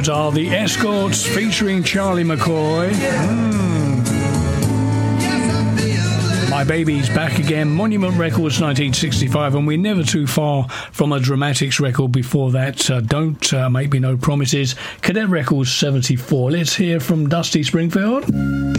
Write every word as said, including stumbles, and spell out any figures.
Records are the Escorts featuring Charlie McCoy. Mm. My Baby's Back Again, Monument Records nineteen sixty-five, and we're never too far from a Dramatics record before that. Uh, Don't uh, Make Me No Promises, Cadet Records seventy-four. Let's hear from Dusty Springfield.